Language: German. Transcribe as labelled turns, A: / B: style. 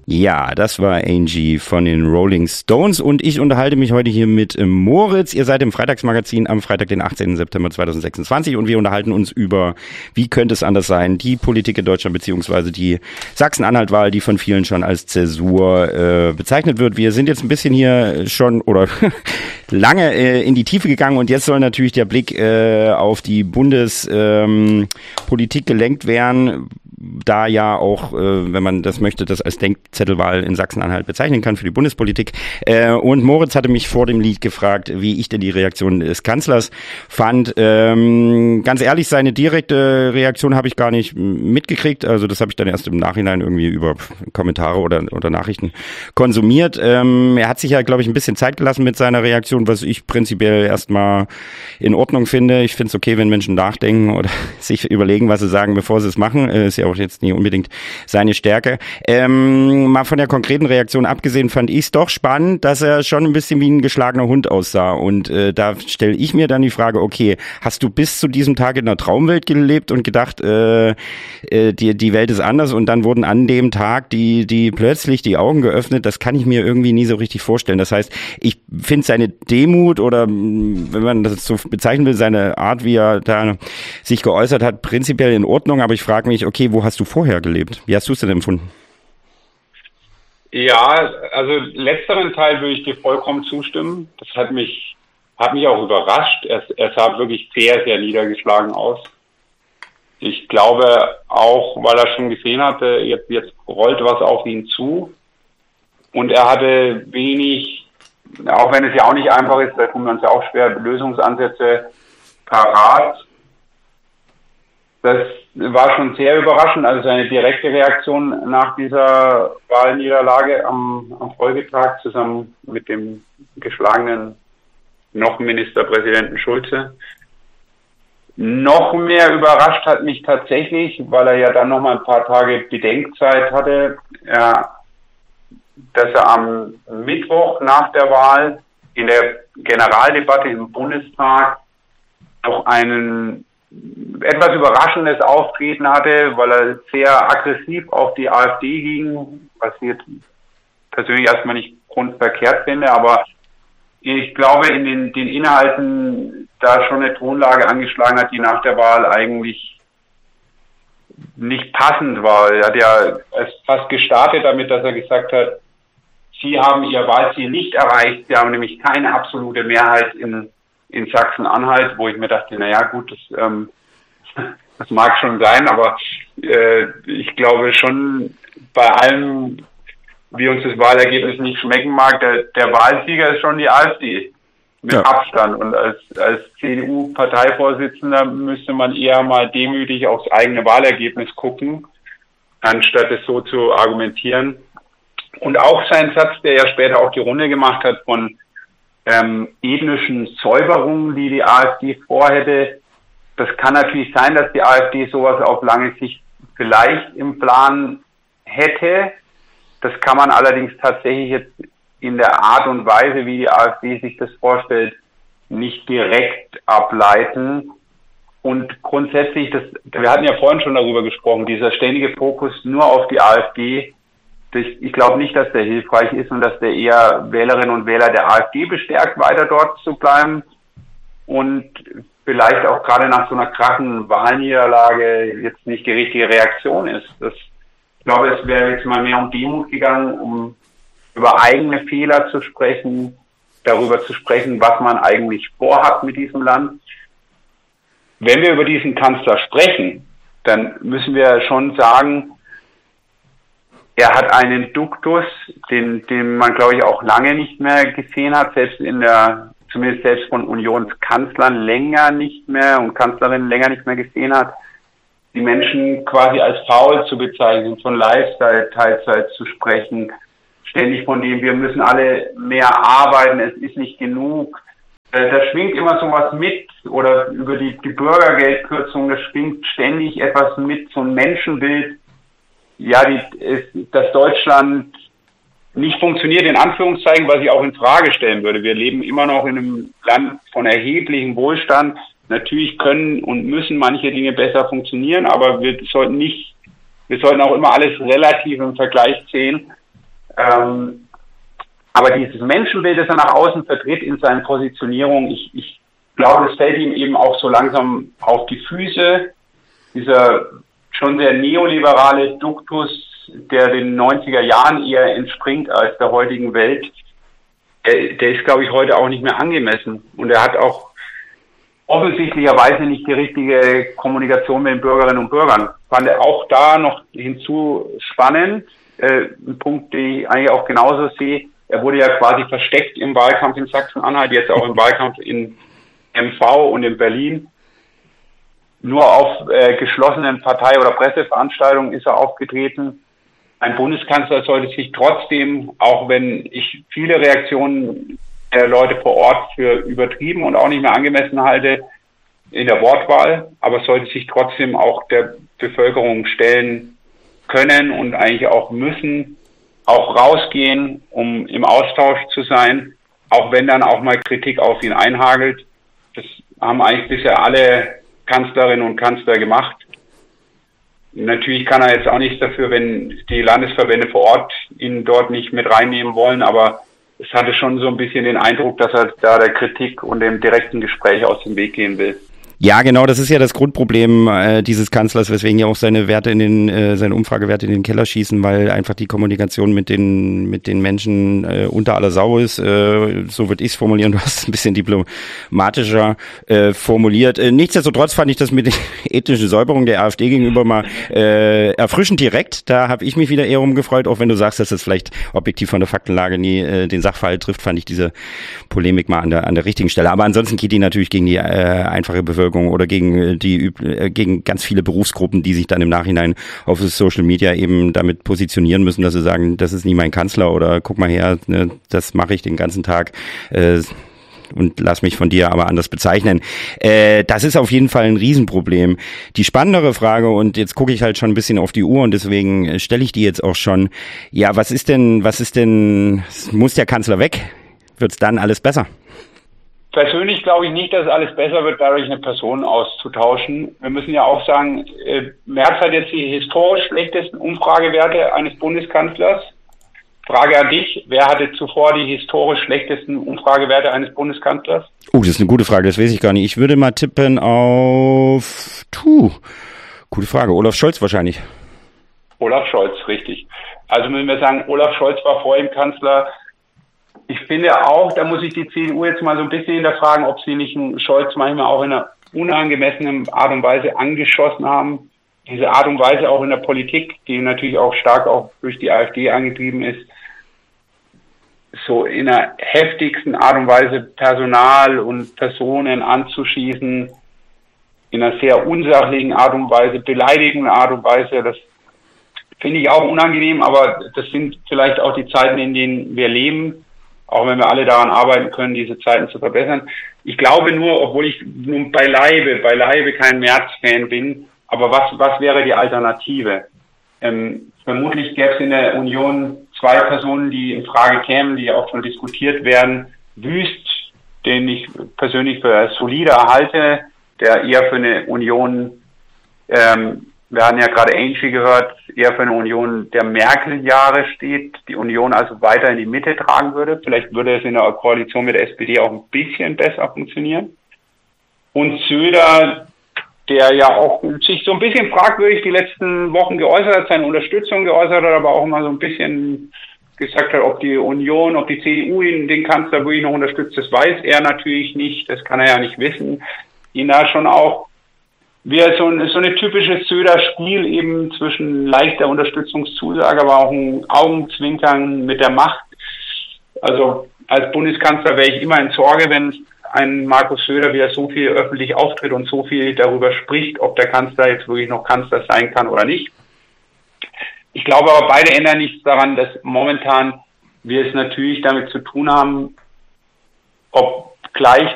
A: Ja, das war Angie von den Rolling Stones und ich unterhalte mich heute hier mit Moritz. Ihr seid im Freitagsmagazin am Freitag, den 18. September 2026 und wir unterhalten uns über, wie könnte es anders sein, die Politik in Deutschland beziehungsweise die Sachsen-Anhalt-Wahl, die von vielen schon als Zäsur bezeichnet wird. Wir sind jetzt ein bisschen hier schon oder lange in die Tiefe gegangen und jetzt soll natürlich der Blick auf die Bundespolitik gelenkt werden, da ja auch, wenn man das möchte, das als Denkzettelwahl in Sachsen-Anhalt bezeichnen kann für die Bundespolitik. Und Moritz hatte mich vor dem Lied gefragt, wie ich denn die Reaktion des Kanzlers fand. Ganz ehrlich, seine direkte Reaktion habe ich gar nicht mitgekriegt. Also das habe ich dann erst im Nachhinein irgendwie über Kommentare oder Nachrichten konsumiert. Er hat sich ja, glaube ich, ein bisschen Zeit gelassen mit seiner Reaktion, was ich prinzipiell erstmal in Ordnung finde. Ich finde es okay, wenn Menschen nachdenken oder sich überlegen, was sie sagen, bevor sie es machen. Ist ja auch jetzt nicht unbedingt seine Stärke. Mal von der konkreten Reaktion abgesehen, fand ich es doch spannend, dass er schon ein bisschen wie ein geschlagener Hund aussah. Und da stelle ich mir dann die Frage, okay, hast du bis zu diesem Tag in einer Traumwelt gelebt und gedacht, die Welt ist anders und dann wurden an dem Tag die plötzlich die Augen geöffnet? Das kann ich mir irgendwie nie so richtig vorstellen. Das heißt, ich finde seine Demut oder, wenn man das so bezeichnen will, seine Art, wie er da sich geäußert hat, prinzipiell in Ordnung. Aber ich frage mich, okay, wo hast du vorher gelebt? Wie hast du es denn empfunden?
B: Ja, also letzteren Teil würde ich dir vollkommen zustimmen. Das hat mich auch überrascht. Er sah wirklich sehr, sehr niedergeschlagen aus. Ich glaube auch, weil er schon gesehen hatte, jetzt rollt was auf ihn zu. Und er hatte wenig, auch wenn es ja auch nicht einfach ist, da tun wir uns ja auch schwer, Lösungsansätze parat. Das war schon sehr überraschend, also seine direkte Reaktion nach dieser Wahlniederlage am Folgetag zusammen mit dem geschlagenen noch Ministerpräsidenten Schulze. Noch mehr überrascht hat mich tatsächlich, weil er ja dann noch mal ein paar Tage Bedenkzeit hatte, dass er am Mittwoch nach der Wahl in der Generaldebatte im Bundestag noch einen etwas überraschendes Auftreten hatte, weil er sehr aggressiv auf die AfD ging, was ich jetzt persönlich erstmal nicht grundverkehrt finde, aber ich glaube, in den Inhalten da schon eine Tonlage angeschlagen hat, die nach der Wahl eigentlich nicht passend war. Er hat ja fast gestartet damit, dass er gesagt hat, Sie haben Ihr Wahlziel nicht erreicht, Sie haben nämlich keine absolute Mehrheit in Sachsen-Anhalt, wo ich mir dachte, naja gut, das mag schon sein, aber ich glaube schon, bei allem, wie uns das Wahlergebnis nicht schmecken mag, der Wahlsieger ist schon die AfD mit Abstand. Und als CDU-Parteivorsitzender müsste man eher mal demütig aufs eigene Wahlergebnis gucken, anstatt es so zu argumentieren. Und auch sein Satz, der ja später auch die Runde gemacht hat von ethnischen Säuberungen, die AfD vorhätte. Das kann natürlich sein, dass die AfD sowas auf lange Sicht vielleicht im Plan hätte. Das kann man allerdings tatsächlich jetzt in der Art und Weise, wie die AfD sich das vorstellt, nicht direkt ableiten. Und grundsätzlich, wir hatten ja vorhin schon darüber gesprochen, dieser ständige Fokus nur auf die AfD, ich glaube nicht, dass der hilfreich ist und dass der eher Wählerinnen und Wähler der AfD bestärkt, weiter dort zu bleiben und vielleicht auch gerade nach so einer krachen Wahlniederlage jetzt nicht die richtige Reaktion ist. Ich glaube, es wäre jetzt mal mehr um Demut gegangen, um über eigene Fehler zu sprechen, darüber zu sprechen, was man eigentlich vorhat mit diesem Land. Wenn wir über diesen Kanzler sprechen, dann müssen wir schon sagen, er hat einen Duktus, den man, glaube ich, auch lange nicht mehr gesehen hat, zumindest selbst von Unionskanzlern länger nicht mehr und Kanzlerinnen länger nicht mehr gesehen hat, die Menschen quasi als faul zu bezeichnen, von Lifestyle, Teilzeit zu sprechen, ständig von dem, wir müssen alle mehr arbeiten, es ist nicht genug. Da schwingt immer sowas mit, oder über die Bürgergeldkürzung, da schwingt ständig etwas mit, so ein Menschenbild, ja, dass Deutschland nicht funktioniert, in Anführungszeichen, was ich auch in Frage stellen würde. Wir leben immer noch in einem Land von erheblichem Wohlstand. Natürlich können und müssen manche Dinge besser funktionieren, aber wir sollten auch immer alles relativ im Vergleich sehen. Aber dieses Menschenbild, das er nach außen vertritt in seinen Positionierungen, ich glaube, das fällt ihm eben auch so langsam auf die Füße. Dieser schon sehr neoliberale Duktus, der den 90er Jahren eher entspringt als der heutigen Welt, der ist, glaube ich, heute auch nicht mehr angemessen. Und er hat auch offensichtlicherweise nicht die richtige Kommunikation mit den Bürgerinnen und Bürgern. Fand er auch da noch hinzu spannend. Ein Punkt, den ich eigentlich auch genauso sehe. Er wurde ja quasi versteckt im Wahlkampf in Sachsen-Anhalt, jetzt auch im Wahlkampf in MV und in Berlin. Nur auf geschlossenen Partei- oder Presseveranstaltungen ist er aufgetreten. Ein Bundeskanzler sollte sich trotzdem, auch wenn ich viele Reaktionen der Leute vor Ort für übertrieben und auch nicht mehr angemessen halte in der Wortwahl, aber sollte sich trotzdem auch der Bevölkerung stellen können und eigentlich auch müssen, auch rausgehen, um im Austausch zu sein, auch wenn dann auch mal Kritik auf ihn einhagelt. Das haben eigentlich bisher alle Kanzlerinnen und Kanzler gemacht. Natürlich kann er jetzt auch nichts dafür, wenn die Landesverbände vor Ort ihn dort nicht mit reinnehmen wollen, aber es hatte schon so ein bisschen den Eindruck, dass er da der Kritik und dem direkten Gespräch aus dem Weg gehen will.
A: Ja, genau, das ist ja das Grundproblem dieses Kanzlers, weswegen ja auch seine Werte seine Umfragewerte in den Keller schießen, weil einfach die Kommunikation mit den Menschen unter aller Sau ist. So würde ich es formulieren. Du hast es ein bisschen diplomatischer formuliert. Nichtsdestotrotz fand ich das mit der ethnischen Säuberung der AfD gegenüber mal erfrischend direkt. Da habe ich mich wieder eher rumgefreut, auch wenn du sagst, dass das vielleicht objektiv von der Faktenlage nie den Sachverhalt trifft, fand ich diese Polemik mal an der richtigen Stelle. Aber ansonsten geht die natürlich gegen die einfache Bevölkerung oder gegen ganz viele Berufsgruppen, die sich dann im Nachhinein auf Social Media eben damit positionieren müssen, dass sie sagen, das ist nie mein Kanzler oder guck mal her, ne, das mache ich den ganzen Tag und lass mich von dir aber anders bezeichnen. Das ist auf jeden Fall ein Riesenproblem. Die spannendere Frage, und jetzt gucke ich halt schon ein bisschen auf die Uhr und deswegen stelle ich die jetzt auch schon, ja, was ist denn, muss der Kanzler weg? Wird's dann alles besser?
B: Persönlich glaube ich nicht, dass alles besser wird, dadurch eine Person auszutauschen. Wir müssen ja auch sagen, Merz hat jetzt die historisch schlechtesten Umfragewerte eines Bundeskanzlers. Frage an dich, wer hatte zuvor die historisch schlechtesten Umfragewerte eines Bundeskanzlers?
A: Das ist eine gute Frage, das weiß ich gar nicht. Ich würde mal tippen auf, gute Frage, Olaf Scholz wahrscheinlich.
B: Olaf Scholz, richtig. Also müssen wir sagen, Olaf Scholz war vor ihm Kanzler. Ich finde auch, da muss ich die CDU jetzt mal so ein bisschen hinterfragen, ob sie nicht einen Scholz manchmal auch in einer unangemessenen Art und Weise angeschossen haben. Diese Art und Weise auch in der Politik, die natürlich auch stark auch durch die AfD angetrieben ist, so in der heftigsten Art und Weise Personal und Personen anzuschießen, in einer sehr unsachlichen Art und Weise, beleidigenden Art und Weise, das finde ich auch unangenehm, aber das sind vielleicht auch die Zeiten, in denen wir leben. Auch wenn wir alle daran arbeiten können, diese Zeiten zu verbessern. Ich glaube nur, obwohl ich nun beileibe kein Merz-Fan bin, aber was wäre die Alternative? Vermutlich gäbe es in der Union zwei Personen, die in Frage kämen, die auch schon diskutiert werden. Wüst, den ich persönlich für solider halte, der eher für eine Union, wir hatten ja gerade Angie gehört, eher für eine Union der Merkel-Jahre steht, die Union also weiter in die Mitte tragen würde. Vielleicht würde es in der Koalition mit der SPD auch ein bisschen besser funktionieren. Und Söder, der ja auch sich so ein bisschen fragwürdig die letzten Wochen geäußert hat, seine Unterstützung geäußert hat, aber auch immer so ein bisschen gesagt hat, ob die Union, ob die CDU ihn, den Kanzler wirklich noch unterstützt, das weiß er natürlich nicht, das kann er ja nicht wissen. Ihn da schon auch wie so eine typische Söder-Spiel eben zwischen leichter Unterstützungszusage, aber auch ein Augenzwinkern mit der Macht. Also als Bundeskanzler wäre ich immer in Sorge, wenn ein Markus Söder wieder so viel öffentlich auftritt und so viel darüber spricht, ob der Kanzler jetzt wirklich noch Kanzler sein kann oder nicht. Ich glaube aber, beide ändern nichts daran, dass momentan wir es natürlich damit zu tun haben, obgleich